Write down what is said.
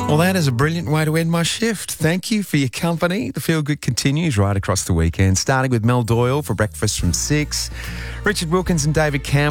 Well, that is a brilliant way to end my shift. Thank you for your company. The Feel Good continues right across the weekend, starting with Mel Doyle for breakfast from 6, Richard Wilkins and David Campbell